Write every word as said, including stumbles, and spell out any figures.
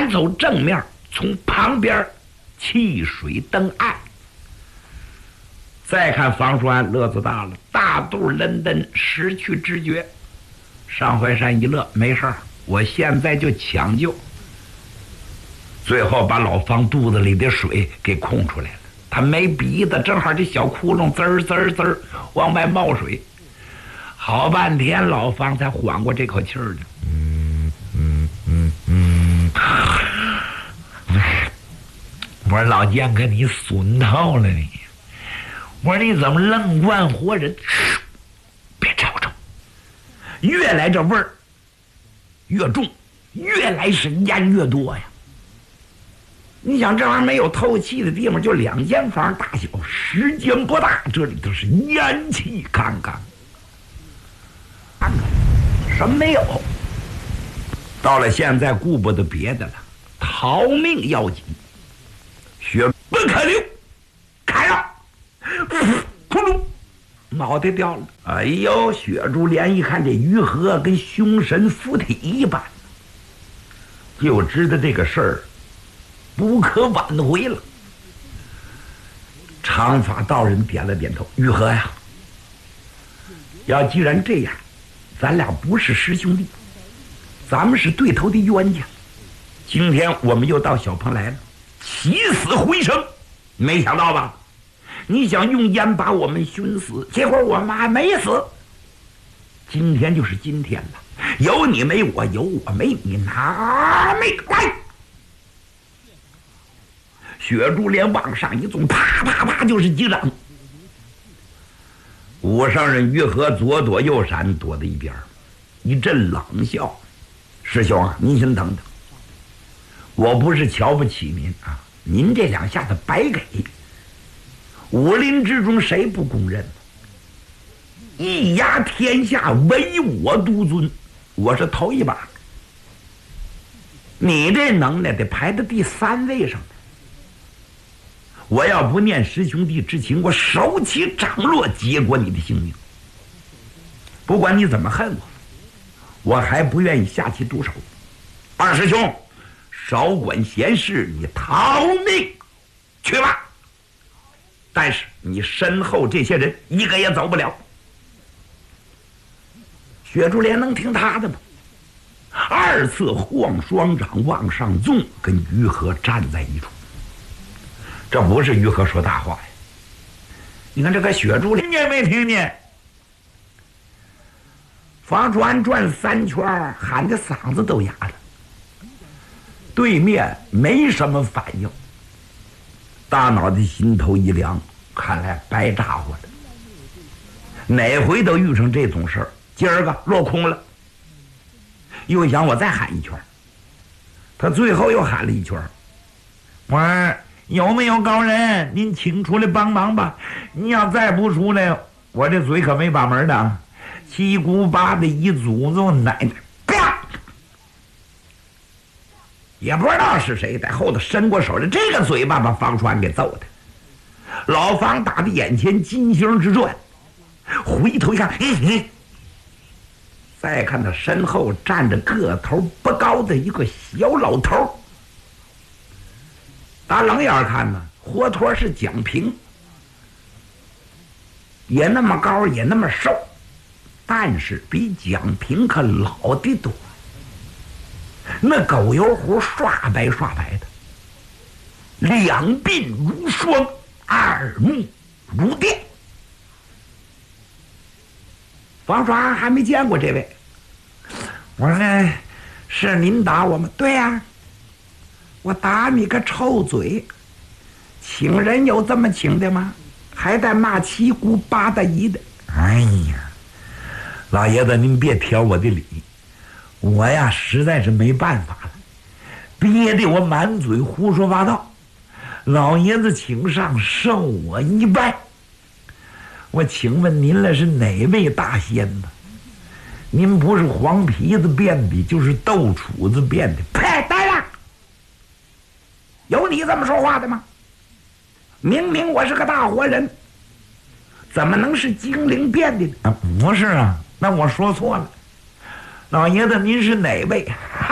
赶走正面，从旁边弃水登岸。再看方叔安乐子大了，大肚愣蹬，失去知觉。上怀山一乐，没事儿，我现在就抢救。最后把老方肚子里的水给控出来了，他没鼻子，正好这小窟窿滋儿滋儿滋儿往外冒水，好半天老方才缓过这口气儿呢。嗯嗯嗯嗯，我说老剑哥，你损透了你！我说你怎么愣惯活人？别吵吵，越来这味儿越重，越来是烟越多呀。你想这玩意儿没有透气的地方，就两间房大小，时间不大，这里头是烟气杠杠，什么没有。到了现在顾不得别的了，逃命要紧，血不可流，开了，扑噜，脑袋掉了。哎呦，雪珠莲一看这于和跟凶神附体一般，就知道这个事儿不可挽回了。长发道人点了点头：“于和呀，要既然这样，咱俩不是师兄弟，咱们是对头的冤家。今天我们又到小棚来了，起死回生，没想到吧？你想用烟把我们熏死，结果我们还没死。今天就是今天了，有你没我，有我没你，拿命来！”雪珠莲往上一纵，啪啪啪就是几掌。武上人于和左躲右闪，躲在一边，一阵冷笑：“师兄啊，您先等等，我不是瞧不起您啊，您这两下子白给。武林之中谁不公认？一压天下唯我独尊，我是头一把。你这能耐得排到第三位上。我要不念师兄弟之情，我手起掌落，结果你的性命。不管你怎么恨我，我还不愿意下棋毒手。二师兄，少管闲事，你逃命去吧。但是你身后这些人一个也走不了。”雪珠莲能听他的吗？二次晃双掌往上纵，跟于和站在一处。这不是于和说大话呀！你看这个雪珠莲，听见没听见？方川转三圈，喊的嗓子都哑了。对面没什么反应，大脑袋心头一凉，看来白咋呼了。哪回都遇上这种事儿，今儿个落空了。又想我再喊一圈，他最后又喊了一圈。我说有没有高人？您请出来帮忙吧！你要再不出来，我这嘴可没把门的。七姑八的一祖宗奶奶，啪！也不知道是谁在后头伸过手来，这个嘴巴把方川给揍的。老方打的眼前金星直转，回头一看，嗯嗯，再看他身后站着个头不高的一个小老头。打冷眼看呢，活脱是蒋平，也那么高，也那么瘦，但是比蒋平可老得多。那狗油胡刷白刷白的，两鬓如霜，耳目如电。王刷还没见过这位，我说是您打我吗？对呀、啊，我打你个臭嘴！请人有这么请的吗？还带骂七姑八大姨的。哎呀，老爷子您别挑我的理，我呀实在是没办法了，憋得我满嘴胡说八道。老爷子请上，受我一拜。我请问您了是哪位大仙呢？您不是黄皮子变的，就是豆杵子变的。呸！呆了！有你这么说话的吗？明明我是个大活人，怎么能是精灵变的呢？啊，不是啊，那我说错了。老爷子您是哪位？哈